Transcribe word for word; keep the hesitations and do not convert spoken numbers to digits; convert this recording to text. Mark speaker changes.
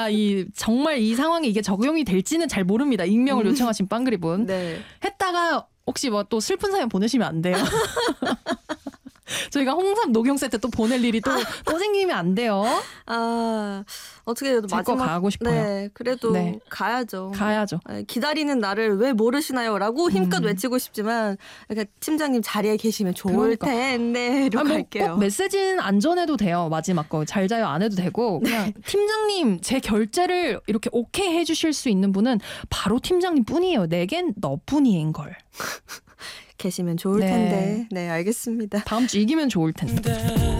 Speaker 1: 제가 이 정말 이 상황에 이게 적용이 될지는 잘 모릅니다. 익명을
Speaker 2: 음.
Speaker 1: 요청하신 빵그리분.
Speaker 2: 네.
Speaker 1: 했다가 혹시 뭐 또 슬픈 사연 보내시면 안 돼요. 저희가 홍삼 녹용 세트 또 보낼 일이 또, 또 생기면 안 돼요.
Speaker 2: 아, 어떻게 해도
Speaker 1: 제 거
Speaker 2: 마지막
Speaker 1: 가고 싶어요.
Speaker 2: 네, 그래도
Speaker 1: 네.
Speaker 2: 가야죠.
Speaker 1: 가야죠.
Speaker 2: 네, 기다리는 나를 왜 모르시나요?라고 힘껏
Speaker 1: 음.
Speaker 2: 외치고 싶지만 그러니까 팀장님 자리에 계시면 좋을
Speaker 1: 그러니까.
Speaker 2: 텐데로
Speaker 1: 아, 뭐
Speaker 2: 갈게요.
Speaker 1: 꼭 메시지는 안 전해도 돼요. 마지막 거 잘 자요 안 해도 되고 그냥 팀장님 제 결제를 이렇게 오케이 해주실 수 있는 분은 바로 팀장님 뿐이에요. 내겐 너뿐인 걸.
Speaker 2: 계시면 좋을
Speaker 1: 네.
Speaker 2: 텐데. 네, 알겠습니다.
Speaker 1: 다음 주 이기면 좋을 텐데.